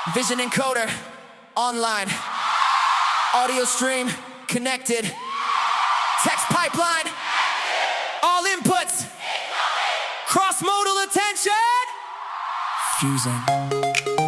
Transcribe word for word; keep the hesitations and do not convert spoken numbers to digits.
Vision encoder, online. Audio stream, connected. Text pipeline, all inputs. Cross-modal attention. Fusing.